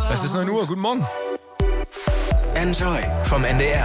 Es ist 9 Uhr, guten Morgen. Enjoy vom NDR.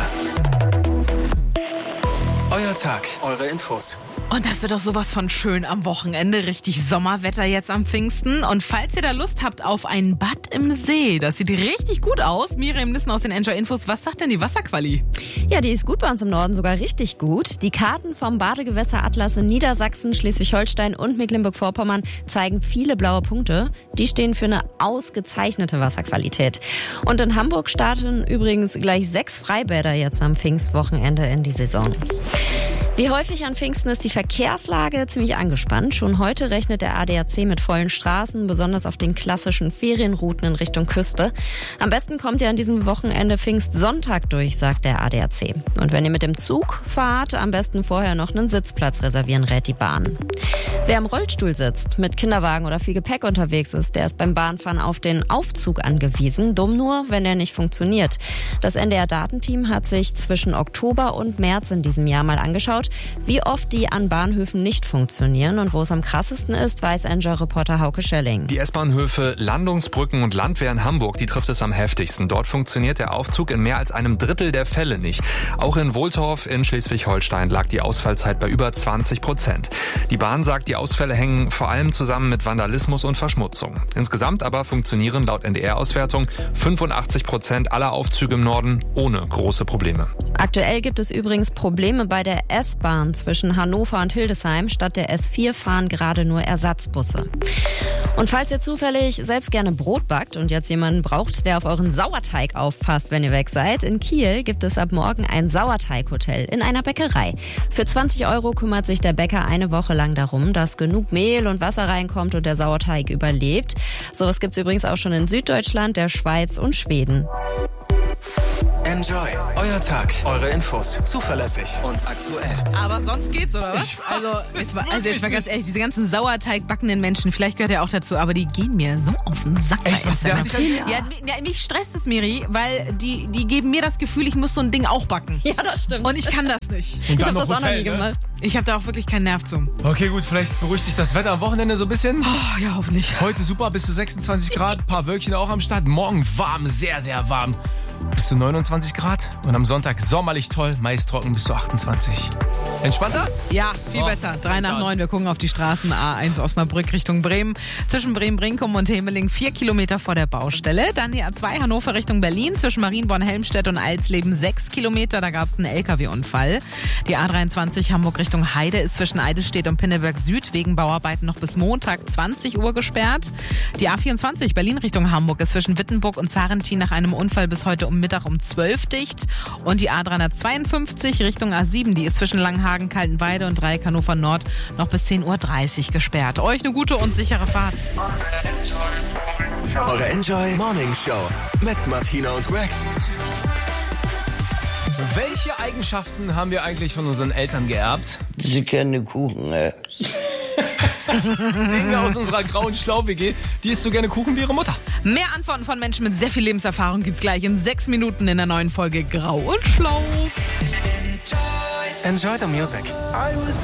Euer Tag, eure Infos. Und das wird doch sowas von schön am Wochenende. Richtig Sommerwetter jetzt am Pfingsten. Und falls ihr da Lust habt auf ein Bad im See, das sieht richtig gut aus. Miriam Nissen aus den Enjoy Infos. Was sagt denn die Wasserquali? Ja, die ist gut bei uns im Norden, sogar richtig gut. Die Karten vom Badegewässeratlas in Niedersachsen, Schleswig-Holstein und Mecklenburg-Vorpommern zeigen viele blaue Punkte. Die stehen für eine ausgezeichnete Wasserqualität. Und in Hamburg starten übrigens gleich 6 Freibäder jetzt am Pfingstwochenende in die Saison. Wie häufig an Pfingsten ist die Verkehrslage ziemlich angespannt. Schon heute rechnet der ADAC mit vollen Straßen, besonders auf den klassischen Ferienrouten in Richtung Küste. Am besten kommt ihr an diesem Wochenende Pfingstsonntag durch, sagt der ADAC. Und wenn ihr mit dem Zug fahrt, am besten vorher noch einen Sitzplatz reservieren, rät die Bahn. Wer im Rollstuhl sitzt, mit Kinderwagen oder viel Gepäck unterwegs ist, der ist beim Bahnfahren auf den Aufzug angewiesen. Dumm nur, wenn er nicht funktioniert. Das NDR-Datenteam hat sich zwischen Oktober und März in diesem Jahr mal angeschaut, wie oft die an Bahnhöfen nicht funktionieren. Und wo es am krassesten ist, weiß Enjoy-Reporter Hauke Schelling. Die S-Bahnhöfe Landungsbrücken und Landwehr in Hamburg, die trifft es am heftigsten. Dort funktioniert der Aufzug in mehr als einem Drittel der Fälle nicht. Auch in Wohltorf in Schleswig-Holstein lag die Ausfallzeit bei über 20%. Die Bahn sagt, die Ausfälle hängen vor allem zusammen mit Vandalismus und Verschmutzung. Insgesamt aber funktionieren laut NDR-Auswertung 85% aller Aufzüge im Norden ohne große Probleme. Aktuell gibt es übrigens Probleme bei der S-Bahn zwischen Hannover und Hildesheim. Statt der S4 fahren gerade nur Ersatzbusse. Und falls ihr zufällig selbst gerne Brot backt und jetzt jemanden braucht, der auf euren Sauerteig aufpasst, wenn ihr weg seid, in Kiel gibt es ab morgen ein Sauerteighotel in einer Bäckerei. Für 20 € kümmert sich der Bäcker eine Woche lang darum, dass genug Mehl und Wasser reinkommt und der Sauerteig überlebt. Sowas gibt's übrigens auch schon in Süddeutschland, der Schweiz und Schweden. Enjoy, euer Tag, eure Infos. Zuverlässig und aktuell. Aber sonst geht's, oder was? Also jetzt mal ganz ehrlich, diese ganzen Sauerteig backenden Menschen, vielleicht gehört er auch dazu, aber die gehen mir so auf den Sack. Echt? Was ja, mich stresst es, Miri, weil die geben mir das Gefühl, ich muss so ein Ding auch backen. Ja, das stimmt. Und ich kann das nicht. Und Ich dann habe das auch noch Hotel, nie gemacht. Ich habe da auch wirklich keinen Nerv zu. Okay, gut, vielleicht beruhigt dich das Wetter am Wochenende so ein bisschen. Oh, ja, hoffentlich. Heute super, bis zu 26 Grad, ein paar Wölkchen auch am Start. Morgen warm, sehr, sehr warm. Bis zu 29 Grad. Und am Sonntag sommerlich toll, meist trocken bis zu 28. Entspannter? Ja, viel besser. 3 nach 9. Wir gucken auf die Straßen A1 Osnabrück Richtung Bremen. Zwischen Bremen-Brinkum und Hemeling 4 Kilometer vor der Baustelle. Dann die A2 Hannover Richtung Berlin. Zwischen Marienborn-Helmstedt und Alsleben 6 Kilometer. Da gab es einen LKW-Unfall. Die A23 Hamburg Richtung Heide ist zwischen Eidelstedt und Pinneberg Süd wegen Bauarbeiten noch bis Montag 20 Uhr gesperrt. Die A24 Berlin Richtung Hamburg ist zwischen Wittenburg und Zarentin nach einem Unfall bis heute um Mittag um 12 dicht. Und die A352 Richtung A7, die ist zwischen Langenhagen, Kaltenweide und Dreieck Hannover Nord noch bis 10.30 Uhr gesperrt. Euch eine gute und sichere Fahrt. Eure Enjoy Morning Show mit Martina und Greg. Welche Eigenschaften haben wir eigentlich von unseren Eltern geerbt? Sie kennen Kuchen, Dinge aus unserer grauen Schlau-WG, die isst so gerne Kuchen wie ihre Mutter. Mehr Antworten von Menschen mit sehr viel Lebenserfahrung gibt's gleich in 6 Minuten in der neuen Folge Grau und Schlau. Enjoy the music.